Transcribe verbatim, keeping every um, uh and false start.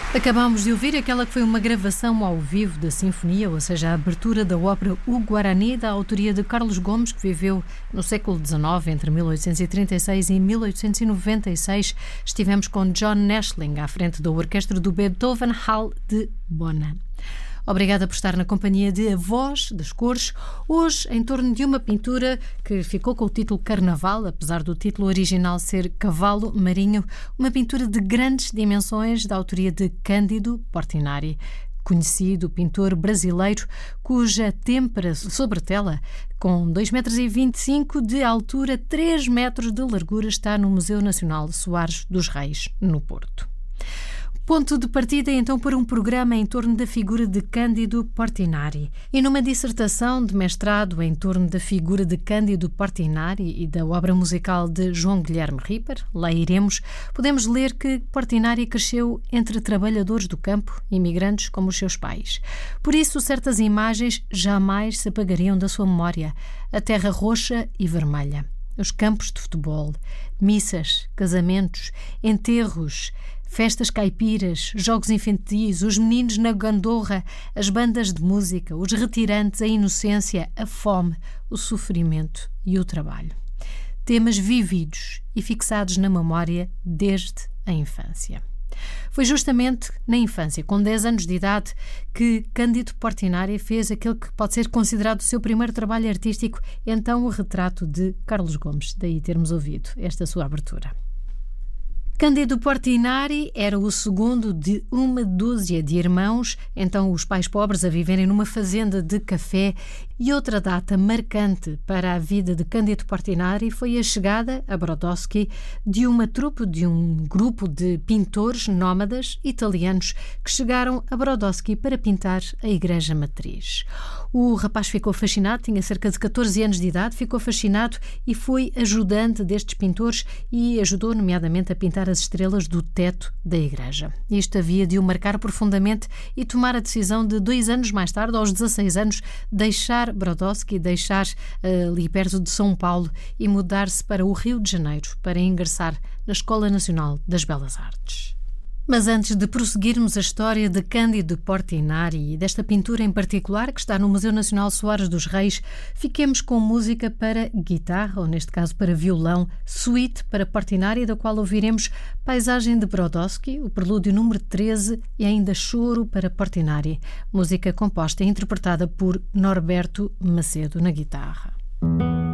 Acabámos de ouvir aquela que foi uma gravação ao vivo da Sinfonia, ou seja, a abertura da ópera O Guarani, da autoria de Carlos Gomes, que viveu no século dezenove, entre mil oitocentos e trinta e seis e mil oitocentos e noventa e seis. Estivemos com John Nashling à frente da orquestra do Beethoven Hall de Bonn. Obrigada por estar na companhia de A Voz das Cores, hoje em torno de uma pintura que ficou com o título Carnaval, apesar do título original ser Cavalo Marinho, uma pintura de grandes dimensões da autoria de Cândido Portinari, conhecido pintor brasileiro cuja têmpera sobre tela, com dois metros e vinte e cinco de altura, três metros de largura, está no Museu Nacional Soares dos Reis, no Porto. Ponto de partida, então, para um programa em torno da figura de Cândido Portinari. E numa dissertação de mestrado em torno da figura de Cândido Portinari e da obra musical de João Guilherme Ripper, lá iremos, podemos ler que Portinari cresceu entre trabalhadores do campo, imigrantes como os seus pais. Por isso, certas imagens jamais se apagariam da sua memória. A terra roxa e vermelha, os campos de futebol, missas, casamentos, enterros, festas caipiras, jogos infantis, os meninos na gandorra, as bandas de música, os retirantes, a inocência, a fome, o sofrimento e o trabalho. Temas vividos e fixados na memória desde a infância. Foi justamente na infância, com dez anos de idade, que Cândido Portinari fez aquele que pode ser considerado o seu primeiro trabalho artístico, então o retrato de Carlos Gomes, daí termos ouvido esta sua abertura. Cândido Portinari era o segundo de uma dúzia de irmãos, então os pais pobres a viverem numa fazenda de café. E outra data marcante para a vida de Cândido Portinari foi a chegada a Brodowski de uma trupe, de um grupo de pintores nómadas italianos que chegaram a Brodowski para pintar a Igreja Matriz. O rapaz ficou fascinado, tinha cerca de catorze anos de idade, ficou fascinado e foi ajudante destes pintores e ajudou nomeadamente a pintar as estrelas do teto da igreja. Isto havia de o marcar profundamente e tomar a decisão de dois anos mais tarde, aos dezasseis anos, deixar Brodowski, deixar uh, ali perto de São Paulo e mudar-se para o Rio de Janeiro para ingressar na Escola Nacional das Belas Artes. Mas antes de prosseguirmos a história de Cândido Portinari e desta pintura em particular que está no Museu Nacional Soares dos Reis, fiquemos com música para guitarra, ou neste caso para violão, suíte para Portinari, da qual ouviremos Paisagem de Brodowski, o prelúdio número treze e ainda Choro para Portinari, música composta e interpretada por Norberto Macedo na guitarra.